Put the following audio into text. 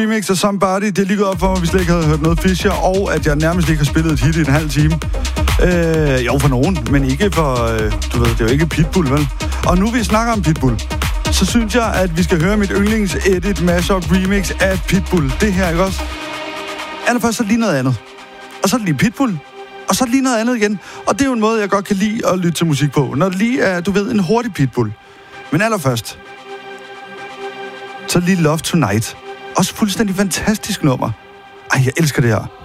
Remix af Somebody. Det er lige gået op for mig, at vi slet ikke havde hørt noget Fisher, og at jeg nærmest ikke har spillet et hit i en halv time. Jo, for nogen, men ikke for... du ved, det er jo ikke Pitbull, vel? Og nu vi snakker om Pitbull, så synes jeg, at vi skal høre mit yndlings-edit mashup remix af Pitbull. Det her, ikke også? Allerførst så lige noget andet. Og så lige Pitbull. Og så lige noget andet igen. Og det er jo en måde, jeg godt kan lide at lytte til musik på. Når det lige er, du ved, en hurtig Pitbull. Men allerførst, så lige Love Tonight. Også fuldstændig fantastisk nummer. Ej, jeg elsker det her.